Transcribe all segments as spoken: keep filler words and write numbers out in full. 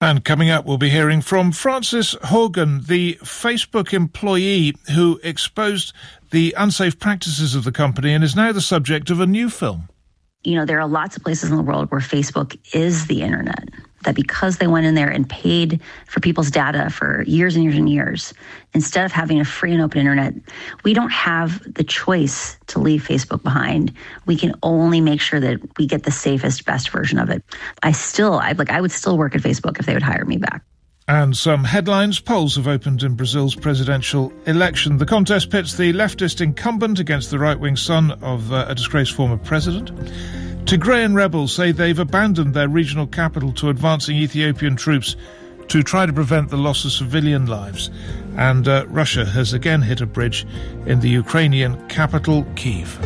And coming up, we'll be hearing from Frances Haugen, the Facebook employee who exposed the unsafe practices of the company and is now the subject of a new film. You know, there are lots of places in the world where Facebook is the internet, that because they went in there and paid for people's data for years and years and years, instead of having a free and open internet, we don't have the choice to leave Facebook behind. We can only make sure that we get the safest, best version of it. I still, I like, I would still work at Facebook if they would hire me back. And some headlines. Polls have opened in Brazil's presidential election. The contest pits the leftist incumbent against the right-wing son of uh, a disgraced former president. Tigrayan rebels say they've abandoned their regional capital to advancing Ethiopian troops to try to prevent the loss of civilian lives. And uh, Russia has again hit a bridge in the Ukrainian capital, Kyiv.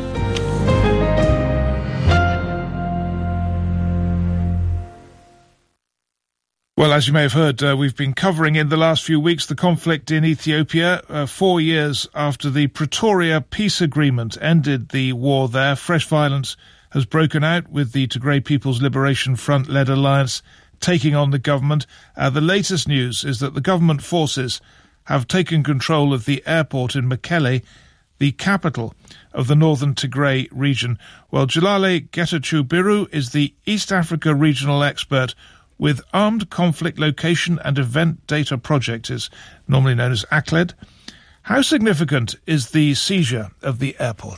Well, as you may have heard, uh, we've been covering in the last few weeks the conflict in Ethiopia. Uh, four years after the Pretoria peace agreement ended the war there, fresh violence has broken out with the Tigray People's Liberation Front-led alliance taking on the government. Uh, the latest news is that the government forces have taken control of the airport in Mekelle, the capital of the northern Tigray region. Well, Jalale Getachew-Biru is the East Africa regional expert with Armed Conflict Location and Event Data Project, is normally known as A C L E D. How significant is the seizure of the airport?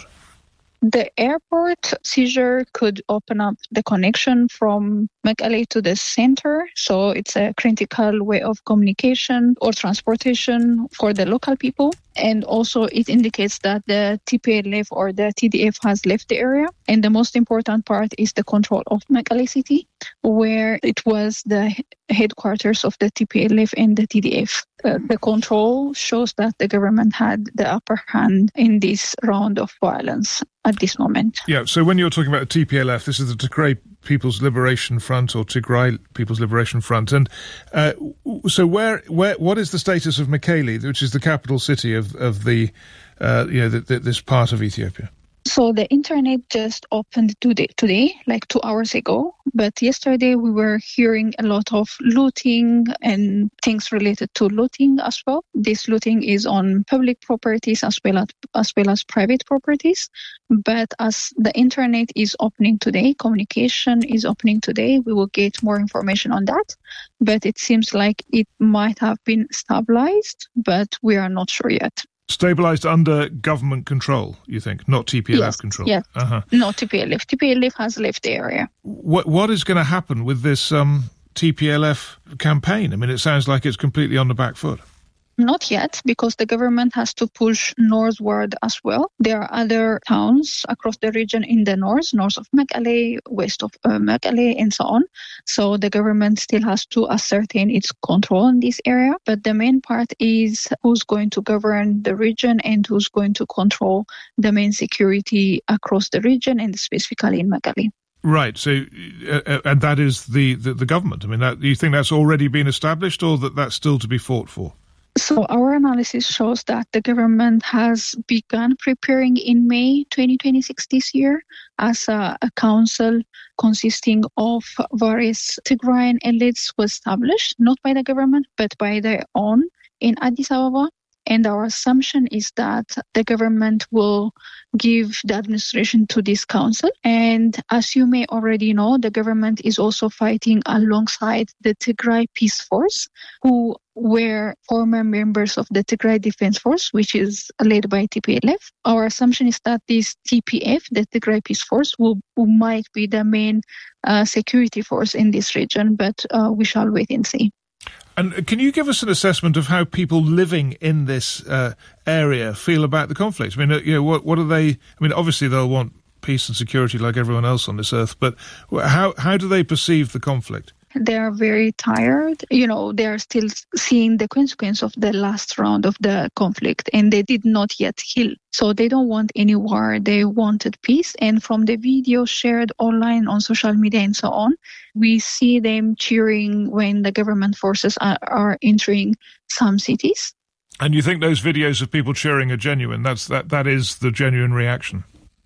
The airport seizure could open up the connection from Mekelle to the center, so it's a critical way of communication or transportation for the local people. And also it indicates that the T P L F or the T D F has left the area. And the most important part is the control of Mekelle city, where it was the headquarters of the T P L F and the T D F. Uh, the control shows that the government had the upper hand in this round of violence at this moment. Yeah, so when you're talking about the T P L F, this is the Tigray People's Liberation Front or Tigray People's Liberation Front. And uh, so where, where, what is the status of Mekelle, which is the capital city of, of the, uh, you know, the, the, this part of Ethiopia? So the internet just opened today, today, like two hours ago. But yesterday we were hearing a lot of looting and things related to looting as well. This looting is on public properties as well as, as well as private properties. But as the internet is opening today, communication is opening today, we will get more information on that. But it seems like it might have been stabilized, but we are not sure yet. Stabilised under government control, you think, not T P L F yes, control? Yes, uh-huh. No T P L F. T P L F has left the area. What What is going to happen with this um, T P L F campaign? I mean, it sounds like it's completely on the back foot. Not yet, because the government has to push northward as well. There are other towns across the region in the north, north of Mekelle, west of uh, Mekelle, and so on. So the government still has to ascertain its control in this area. But the main part is who's going to govern the region and who's going to control the main security across the region and specifically in Mekelle. Right. So, uh, and that is the, the, the government. I mean, that, do you think that's already been established or that that's still to be fought for? So our analysis shows that the government has begun preparing in May twenty twenty-six this year as a, a council consisting of various Tigrayan elites was established, not by the government, but by their own in Addis Ababa. And our assumption is that the government will give the administration to this council. And as you may already know, the government is also fighting alongside the Tigray Peace Force, who were former members of the Tigray Defense Force, which is led by T P L F. Our assumption is that this T P F, the Tigray Peace Force, will, will might be the main uh, security force in this region, but uh, we shall wait and see. And can you give us an assessment of how people living in this uh, area feel about the conflict? I mean, you know, what what are they? I mean, obviously they'll want peace and security like everyone else on this earth, but how how do they perceive the conflict? They are very tired. You know, they are still seeing the consequence of the last round of the conflict, and they did not yet heal. So they don't want any war. They wanted peace. And from the video shared online on social media and so on, we see them cheering when the government forces are, are entering some cities. And you think those videos of people cheering are genuine? That's that that is the genuine reaction?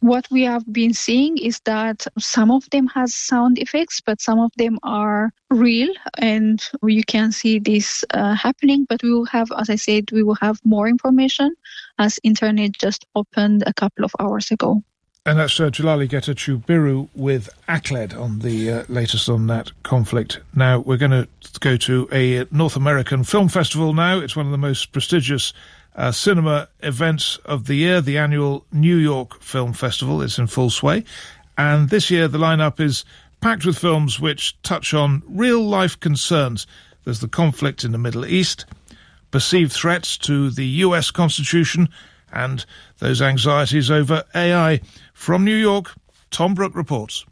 what we have been seeing is that some of them has sound effects, but some of them are real, and you can see this uh, happening. But we will have, as I said, we will have more information as internet just opened a couple of hours ago. And that's uh, Jalali Getachew-Biru with ACLED on the uh, latest on that conflict. Now, we're going to go to a North American film festival now. It's one of the most prestigious uh, cinema events of the year, the annual New York Film Festival. It's in full sway. And this year, the lineup is packed with films which touch on real-life concerns. There's the conflict in the Middle East, perceived threats to the U S Constitution, and those anxieties over A I. From New York, Tom Brooke reports.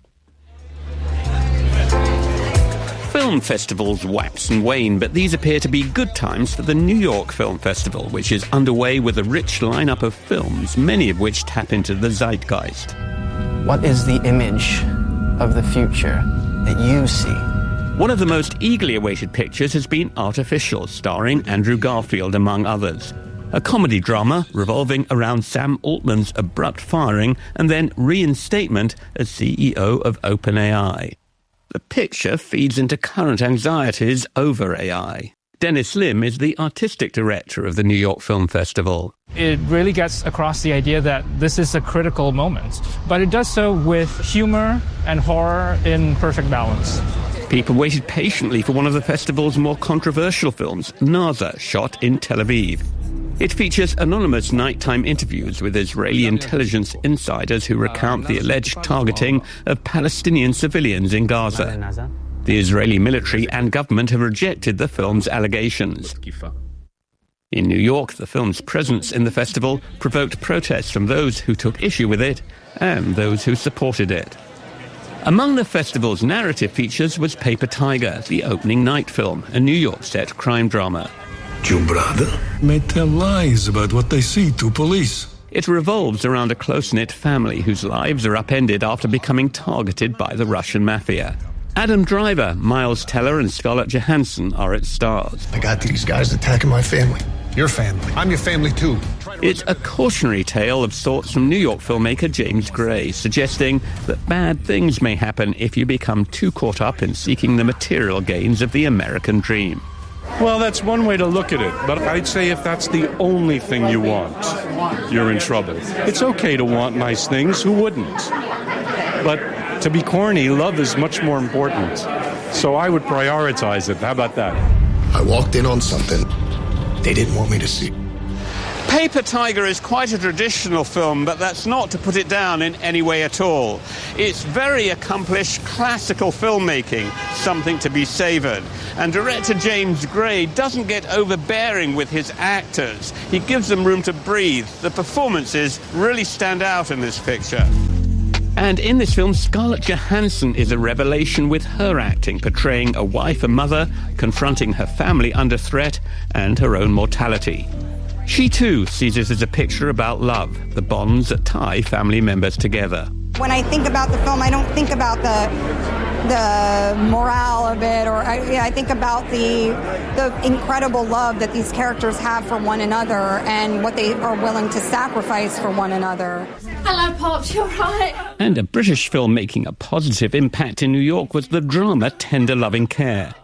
Film festivals wax and wane, but these appear to be good times for the New York Film Festival, which is underway with a rich lineup of films, many of which tap into the zeitgeist. What is the image of the future that you see? One of the most eagerly awaited pictures has been Artificial, starring Andrew Garfield, among others. A comedy drama revolving around Sam Altman's abrupt firing and then reinstatement as C E O of OpenAI. The picture feeds into current anxieties over A I. Dennis Lim is the artistic director of the New York Film Festival. It really gets across the idea that this is a critical moment, but it does so with humor and horror in perfect balance. People waited patiently for one of the festival's more controversial films, Naza, shot in Tel Aviv. It features anonymous nighttime interviews with Israeli intelligence insiders who recount the alleged targeting of Palestinian civilians in Gaza. The Israeli military and government have rejected the film's allegations. In New York, the film's presence in the festival provoked protests from those who took issue with it and those who supported it. Among the festival's narrative features was Paper Tiger, the opening night film, a New York-set crime drama. Your brother may tell lies about what they see to police. It revolves around a close-knit family whose lives are upended after becoming targeted by the Russian mafia. Adam Driver, Miles Teller and Scarlett Johansson are its stars. I got these guys attacking my family. Your family. I'm your family too. It's a cautionary tale of sorts from New York filmmaker James Gray, suggesting that bad things may happen if you become too caught up in seeking the material gains of the American dream. Well, that's one way to look at it, but I'd say if that's the only thing you want, you're in trouble. It's okay to want nice things, who wouldn't? But to be corny, love is much more important. So I would prioritize it. How about that? I walked in on something they didn't want me to see. Paper Tiger is quite a traditional film, but that's not to put it down in any way at all. It's very accomplished classical filmmaking, something to be savoured. And director James Gray doesn't get overbearing with his actors. He gives them room to breathe. The performances really stand out in this picture. And in this film, Scarlett Johansson is a revelation with her acting, portraying a wife and mother, confronting her family under threat and her own mortality. She too sees it as a picture about love, the bonds that tie family members together. When I think about the film, I don't think about the the morale of it, or I, yeah, I think about the the incredible love that these characters have for one another and what they are willing to sacrifice for one another. Hello, Pops, you're right. And a British film making a positive impact in New York was the drama Tender Loving Care.